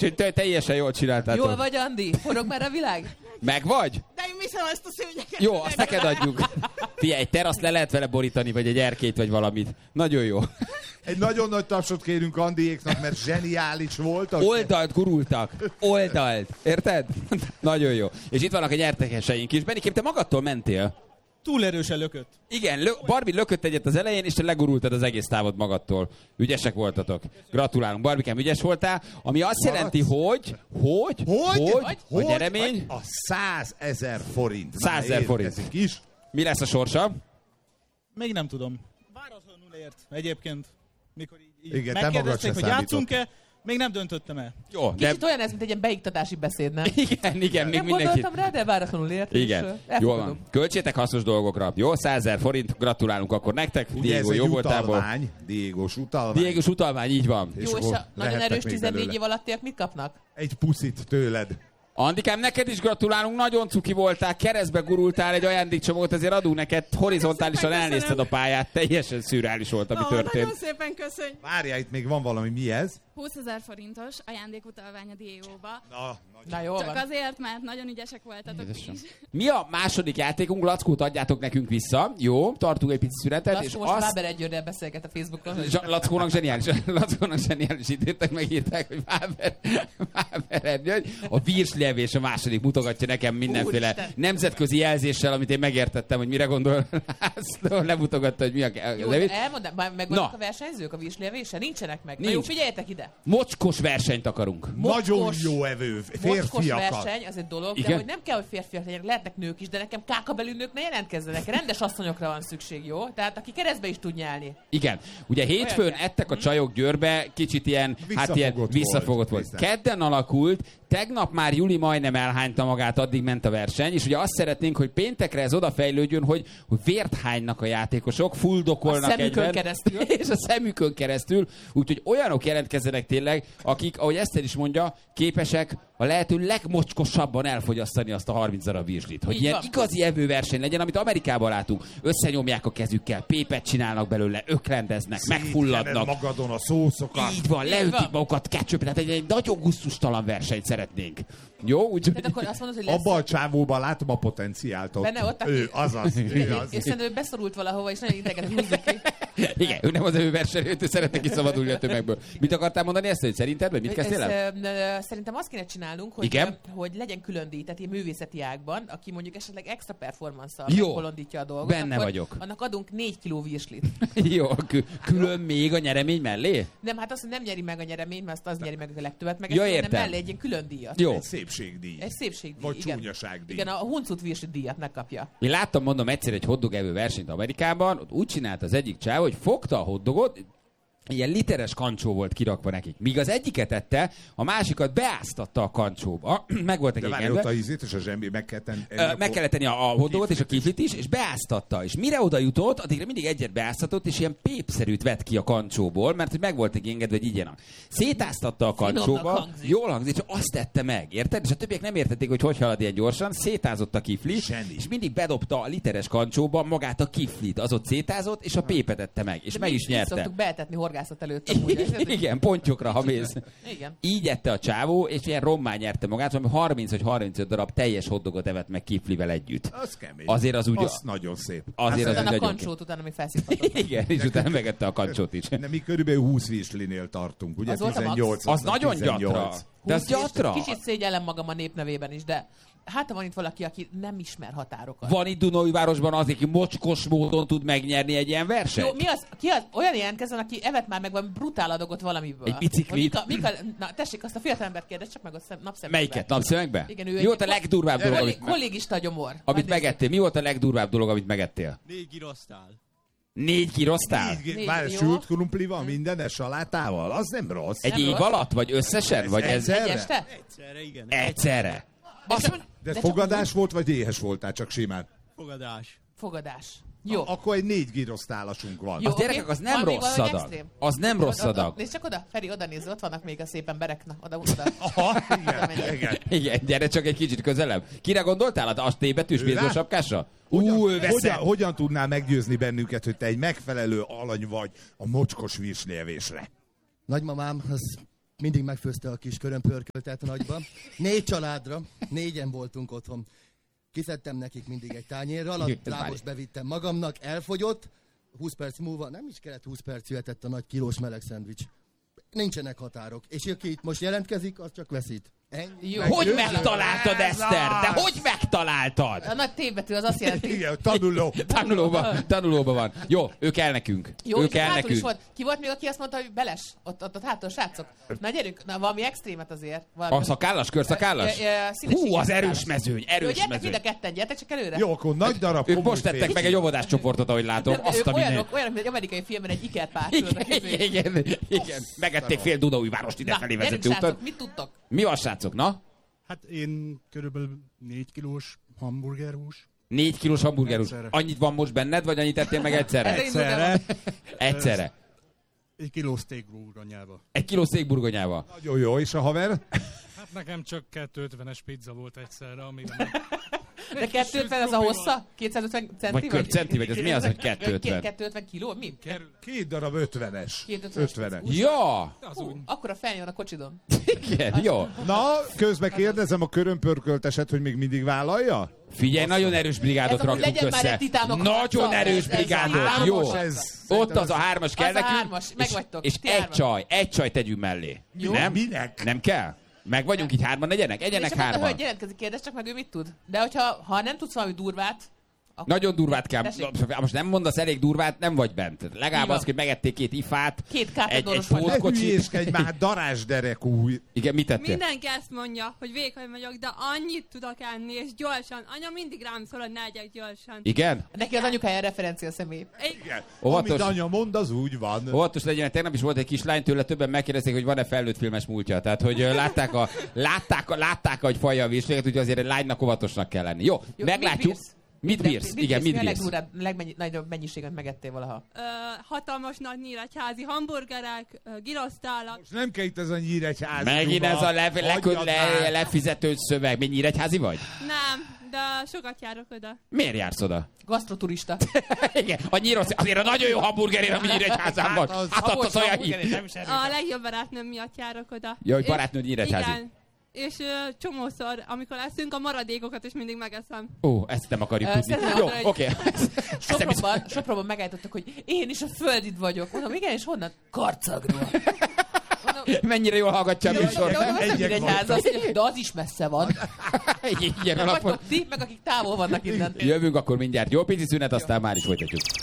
Úgyhogy teljesen jól csináltátok. Jól vagy, Andi? Forog már a világ? Meg vagy? De én viszem ezt a szőnyeket. Jó, azt neked adjuk. Figyelj, egy teraszt le lehet vele borítani, vagy egy erkélyt, vagy valamit. Nagyon jó. Egy nagyon nagy tapsot kérünk Andiéknak, mert zseniális voltak. Oldalt gurultak. Oldalt. Érted? Nagyon jó. És itt vannak a nyertekeseink is. Benikém, te magadtól mentél. Túl erősen lökött. Igen, Barbie lökött egyet az elején, és te legurultad az egész távot magadtól. Ügyesek voltatok. Gratulálunk. Barbikám, ügyes voltál. Ami azt jelenti, hogy a nyeremény... A 100 000 forint. 100 000 forint. Is. Mi lesz a sorsa? Még nem tudom. Váratlanul ért egyébként, mikor így igen, megkérdezték, hogy játszunk-e, még nem döntöttem el. Jó, kicsit olyan ez, mint egy ilyen beiktatási beszéd, nem? Igen, még nem mindenki. gondoltam rá, de váratlanul ért. Igen, jól van. Költsétek hasznos dolgokra. Jó, 100 000 forint, gratulálunk akkor nektek. Ugye Diego jó voltából. Diégós utalvány. Diégós utalvány, így van. Jó, és a nagyon erős 14 év alattiak mit kapnak? Egy puszit tőled. Andikám, neked is gratulálunk, nagyon cuki voltál, keresztbe gurultál, egy ajándékcsomót, ezért adunk neked, horizontálisan elnézted a pályát, teljesen szürreális volt, ami történt. Nagyon szépen köszönjük. Várjál, itt még van valami, mi ez? 20 000 forintos ajándékutalvány a Diegóba. Na jó Csak van. azért, mert nagyon ügyesek voltatok is. Mi a második játékunk? Lackót adjátok nekünk vissza. Jó, tartunk egy pici szünetet. Lackó most Fáber Egyőrrel beszélget a Facebookon. Lackónak zseniális időt megírták, hogy Fáber Egyő. A virslevés a második mutogatja nekem mindenféle Úristen. nemzetközi jelzéssel, amit én megértettem, hogy mire gondol. Lemutogatta, hogy mi a levés. Elmondom, megvannak a versenyzők a virslevésre? Nincsenek meg. Na jó, figyeljetek ide. Mocskos versenyt akarunk. Nagyon jó evő. Mocskos Férfiakat. verseny, az egy dolog, igen? de hogy nem kell, hogy férfiak legyenek, lehetnek nők is, de nekem kákabelű nők ne jelentkezzenek. Rendes asszonyokra van szükség, jó? Tehát aki keresztbe is tud nyelni. Igen. Ugye hétfőn ettek a csajok Győrbe, kicsit ilyen, visszafogott volt. Kedden alakult, tegnap már Juli majdnem elhányta magát, addig ment a verseny, és ugye azt szeretnénk, hogy péntekre ez odafejlődjön, hogy vért hánynak a játékosok, fuldokolnak egyben. Keresztül. És a szemükön keresztül. Úgyhogy olyanok jelentkezzenek tényleg, akik, ahogy Eszter is mondja, képesek a lehető legmocskosabban elfogyasztani azt a 30 darab virslit. Hogy ilyen igazi evőverseny legyen, amit Amerikában látunk. Összenyomják a kezükkel, pépet csinálnak belőle, öklendeznek, megfulladnak. Magadon a szószokat. Így van, leütik magukat ketchup, tehát egy nagyon gusztustalan versenyt szeretnénk. Jó? Úgy, akkor azt mondod, hogy lesz... Abba a csávóban látom a potenciált ott. Benne ott, ő, azaz. És szerintem ő beszorult valahova, és nagyon ideget húzzuk ki. Igen, ő nem az evőversenyő, ő szeretne kiszabadulni a tömegből. Mit akartál mondani ezt, hogy szerinted, vagy mit kezdtél el? Szerintem azt kéne csinálnunk, hogy legyen külön díj, tehát ilyen művészeti ágban, aki mondjuk esetleg extra performance-szal megbolondítja a dolgot. Benne vagyok. Annak adunk 4 kiló virslit. Jó, külön még a nyeremény mellé? Nem, hát azt, hogy nem nyeri meg a nyeremény, mert az nyeri meg a legtöbbet, meg ja, ezt mellé egy ilyen külön díjat. Jó. Egy szépségdíj. Egy szépségdíj, vagy igen. csúnyaságdíj. Igen, a huncut virsli díjat megkapja. Én láttam, mondom, egyszer egy hotdog evő versenyt Amerikában, ott úgy csinált az egyik csáv, hogy fogta a hotdogot, ilyen literes kancsó volt kirakva nekik. Míg az egyiket ette, a másikat beáztatta a kancsóba. Meg volt egy engedve. De várj, ott a ízét és a zsembi meg kellett tenni. Meg kellett tenni a hotdogot és a kiflit is, és beáztatta. És mire oda jutott, addigra mindig egyet beáztatott, és ilyen pépszerűt vett ki a kancsóból, mert hogy meg volt egy engedve, hogy igyenek. Szétáztatta a kancsóba, jól hangzik, és azt tette meg, érted? És a többiek nem értették, hogy halad ilyen gyorsan, szétázott a kifli, és mindig bedobta a literes kancsóba magát a kiflit. Az ott szétázott, és a pépet tette meg, és meg is nyerte. Horgászat előtt. Igen, pontyokra, ha mész. Igen. Így ette a csávó, és ilyen rommá nyerte magát, valami 30 vagy 35 darab teljes hotdogot evett meg kiflivel együtt. Az kemény. Azért az úgy... Az nagyon szép. Azért az a kancsót utána, ami felszívhatott. Igen, és utána megette a kancsót is. De mi körülbelül 20 virslinél tartunk, ugye? Az 18. Az nagyon 18. gyatra. De az gyatra. Kicsit szégyellem magam a népnevében is, de hát van itt valaki, aki nem ismer határokat. Van itt Dunaújvárosban az, aki mocskos módon tud megnyerni egy ilyen versenyt? Jó, ki az? Olyan jelentkezzen, aki evett már meg valami brutál adagot valamiből. Egy biciklit. Na tessék, azt a fiatalembert kérdez, csak meg a napszemekbe. Melyiket? Napszemekbe? Igen, mi volt a legdurvább dolog, amit kollégista gyomor. Amit megettél? Mi volt a legdurvább dolog, amit megettél? 4 girosztál. 4 girosztál? Már sült krumplival, minden salátával? Az nem rossz. Egy év alatt? Vagy összesen? Vagy egyszerre? Egyszerre, igen. Egyszerre. De fogadás volt, vagy éhes voltál csak simán? Fogadás. Jó. Akkor egy 4 girosztálasunk van. Jó, az gyerekek, az nem rossz adag. Az nem rossz adag. Nézd csak oda, Feri, oda nézd, ott vannak még a szép emberek. Na, oda. Aha, igen, gyere csak egy kicsit közelebb. Kire gondoltál? A T-betűs bézósapkásra? Hogyan tudnál meggyőzni bennünket, hogy te egy megfelelő alany vagy a mocskos virslievésre? Nagymamám, az mindig megfőzte a kis körömpörköltet nagyba. 4 családra, 4-en voltunk otthon. Kiszedtem nekik mindig egy tányérral, a lábos bevittem magamnak, elfogyott, 20 perc múlva, nem is kellett 20 perc, jöhetett a nagy kilós meleg szendvics. Nincsenek határok. És aki itt most jelentkezik, az csak veszít. Jó, hogy megtaláltad, Eszter? De hogy megtaláltad? A nagy T-betű az azt jelenti. Igen, tanuló. Tanulóban van. Jó, ő kell nekünk. Jó, ő kell nekünk. Volt. Ki volt még, aki azt mondta, hogy Beles? Ott hátul, srácok. Na gyerünk, na valami extrémet azért. Valami. A szakállas, körszakállas? Hú, az erős mezőny, erős mezőny. mezőny. Mind a ketten, gyertek csak előre. Jó, akkor nagy darab. Ők most tettek meg egy óvodás csoportot, ahogy látom. Olyanok, mint egy amerikai filmben egy ikerpár. Igen. Megették fél Dunaújvárost idefelé vezető úton. Mit tudtok? Mi van, srácok? Na? Hát én körülbelül 4 kilós hamburgerhús. 4 kilós hamburgerhús. Annyit van most benned, vagy annyit ettél meg egyszerre? Egyszerre. 1 kiló steak burgonyával. 1 kiló steak burgonyával. Nagyon jó, és a haver? Hát nekem csak 250-es pizza volt egyszerre, amire meg... De 250 az a hossza? 250 centi vagy? Centi vagy, ez mi az, hogy 250? 250 kiló? Mi? 2 darab 50-es. 50-es. Ja! Akkor a feljön a kocsidon. Igen, jó. Na, közben kérdezem a körömpörkölteset, hogy még mindig vállalja? Figyelj, nagyon erős brigádot raktunk össze. Nagyon erős brigádot, jó. Ott az a 3-as kell nekünk. És egy csaj tegyünk mellé. Nem? Minek? Nem kell? Meg vagyunk így 3-an, egyenek 3-an. Hogy jelentkezik, kérdez csak meg, ő mit tud. De hogyha nem tudsz valami durvát, nagyon durvát kell. Most nem mondasz elég durvát, nem vagy bent. Legalább az, hogy megették 2 ifát, 2 egy pótkocsit. Ne hülyéskedj már, darázsderek új. Igen, mit tettél? Mindenki ezt mondja, hogy vékony vagyok, de annyit tudok enni, és gyorsan. Anya mindig rám szól, hogy ne egyek gyorsan. Igen? Neki az anyukája referencia személy. Igen. Óvatos. Amit anya mond, az úgy van. Óvatos legyen, tegnap is volt egy kislány, tőle többen megkérdezték, hogy van-e felnőtt filmes múltja. Tehát, hogy látták, hogy falja a vésléget, úgyhogy azért egy lánynak óvatosnak kell lenni. Jó, meglátjuk. Mit bírsz? Igen, mit bírsz? A legnagyobb mennyiséget megettél valaha? Hatalmas nagy nyíregyházi hamburgerek, girosztálak. Most nem kell itt ez a Nyíregyházi. Megint ez a lefizető szöveg. Mi Nyíregyházi vagy? Nem, de sokat járok oda. Miért jársz oda? Gasztroturista. Igen, azért a nagyon jó hamburgerért, ami Nyíregyházán van. Hát ott az olyan hír. A legjobb barátnőm miatt járok oda. Ja, hogy barátnőd Nyíregyházi. Igen. És csomószor, amikor eszünk, a maradékokat is mindig megeszem. Ó, ezt nem akarjuk tudni. Jó, oké. Sopronban megállítottak, hogy én is a földid vagyok. Mondom, igen, és honnan? Karcagról. Mennyire jól hallgatja a műsor. De az is messze van. Ilyen alapon. Ti, meg akik távol vannak innen. Jövünk akkor mindjárt. Jó pici szünet, aztán már is folytatjuk.